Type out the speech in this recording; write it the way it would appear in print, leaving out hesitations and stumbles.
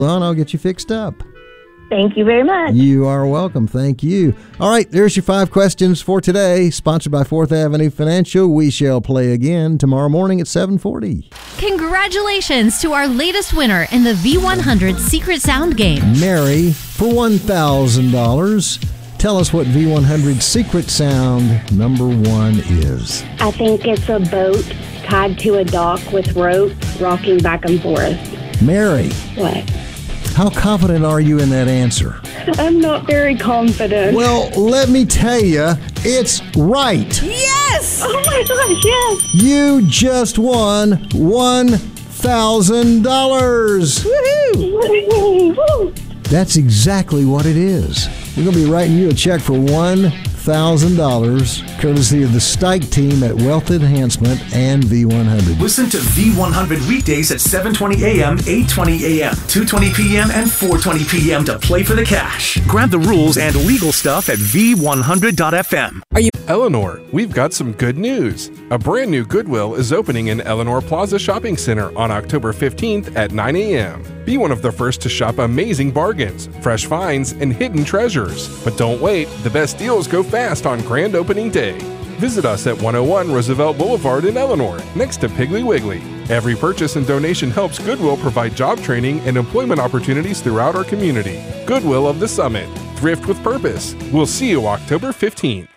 on, I'll get you fixed up. Thank you very much. You are welcome. Thank you. All right, there's your 5 questions for today. Sponsored by 4th Avenue Financial. We shall play again tomorrow morning at 7:40. Congratulations to our latest winner in the V100 Secret Sound game. Mary, for $1,000, tell us what V100 Secret Sound number 1 is. I think it's a boat tied to a dock with ropes rocking back and forth. Mary, What? how confident are you in that answer? I'm not very confident. Well, let me tell you, it's right. Yes! Oh my gosh, yes! You just won $1,000. Woohoo! Woo. That's exactly what it is. We're going to be writing you a check for $1,000, courtesy of the Stike team at Wealth Enhancement and V100. Listen to V100 weekdays at 7:20 a.m., 8:20 a.m., 2:20 p.m., and 4:20 p.m. to play for the cash. Grab the rules and legal stuff at V100.fm. Eleanor, we've got some good news. A brand new Goodwill is opening in Eleanor Plaza Shopping Center on October 15th at 9 a.m. Be one of the first to shop amazing bargains, fresh finds, and hidden treasures. But don't wait, the best deals go fast on grand opening day. Visit us at 101 Roosevelt Boulevard in Eleanor, next to Piggly Wiggly. Every purchase and donation helps Goodwill provide job training and employment opportunities throughout our community. Goodwill of the Summit. Thrift with purpose. We'll see you October 15th.